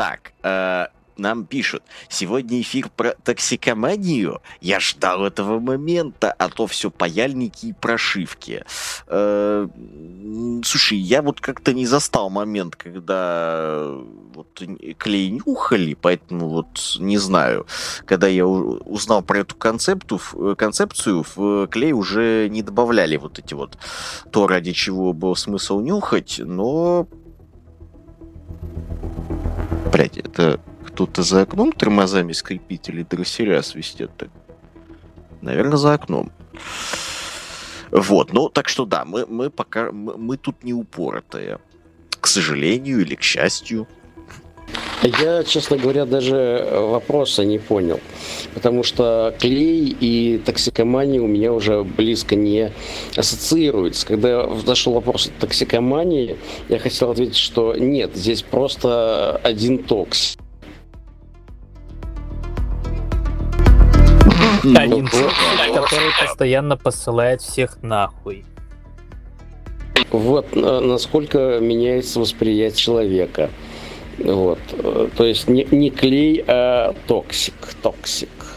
Так, нам пишут, сегодня эфир про токсикоманию. Я ждал этого момента, а то все паяльники и прошивки. Слушай, я вот как-то не застал момент, когда вот клей нюхали, поэтому вот не знаю. Когда я узнал про эту концепцию, в клей уже не добавляли вот эти вот то, ради чего был смысл нюхать, но... Блядь, это кто-то за окном тормозами скрипит или дросселя свистят так? Наверное, за окном. Вот, ну, так что да, мы пока... Мы тут не упоротые. К сожалению или к счастью. Я, честно говоря, даже вопроса не понял. Потому что клей и токсикомания у меня уже близко не ассоциируются. Когда зашел вопрос о токсикомании, я хотел ответить, что нет, здесь просто один токсик. Один токсик, который постоянно посылает всех нахуй. Вот насколько меняется восприятие человека. Вот. То есть не клей, а токсик.